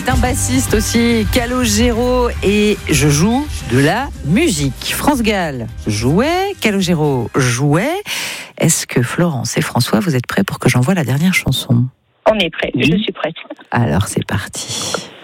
Un bassiste aussi, Calogero, et je joue de la musique. France Gall jouait, Calogero jouait. Est-ce que Florence et François, vous êtes prêts pour que j'envoie la dernière chanson ? On est prêts, je suis prête. Alors c'est parti.